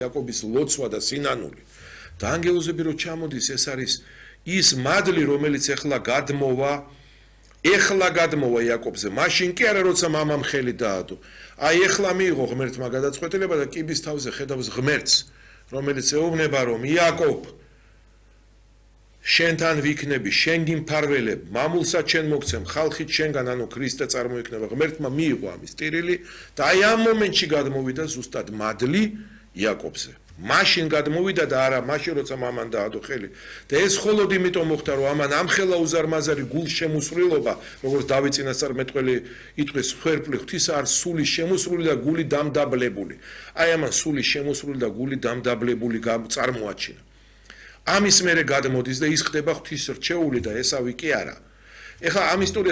იაკობის ლოცვა და სინანული და ანგელოზები რო ჩამოდის ეს არის ის მადლი რომელიც ეხლა გადმოვა იაკობზე მაშინ კი არა როცა მამამ ხელი დაადო აი ეხლა მიიღო ღმერთმა გადაწყვეტილება და კიბის თავზე ხედავს ღმერთს რომელიც ეუბნება რომ იაკობ შენთან ვიქნები შენ გიმფარველებ მამულსაც შენ მოგცემ ხალხით შენგან ანუ ქრისტე წარმოიქმნება ღმერთმა მიიღო ამის ტირილი და აი ამ მომენტში გადმოვიდა ზუსტად მადლი იაკობზე მაშინ გადმოვიდა და არა მაშინ როცა მამან დაადო ხელი და ეს მხოლოდ იმიტომ მოხდა რომ ამან ამხელა უზარმაზარი გულშემოსრულობა როგორც დავით წინასწარმეტყველი იტყვის ხერფლი ღვთის არ სული შემოსრული და გული დამდაბლებული აი ამან სული შემოსრული და გული დამდაბლებული წარმოაჩინა ამის მერე გადმოდის და ის ხდება ღვთის რჩეული და ესავი კი არა ეხლა ამ ისტორიას